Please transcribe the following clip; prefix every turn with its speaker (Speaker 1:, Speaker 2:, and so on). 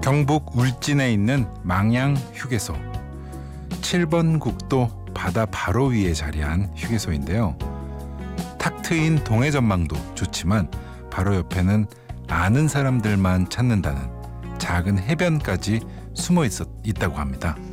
Speaker 1: 경북 울진에 있는 망양 휴게소. 7번 국도 바다 바로 위에 자리한 휴게소인데요. 탁 트인 동해 전망도 좋지만 바로 옆에는 아는 사람들만 찾는다는 작은 해변까지 숨어 있다고 합니다.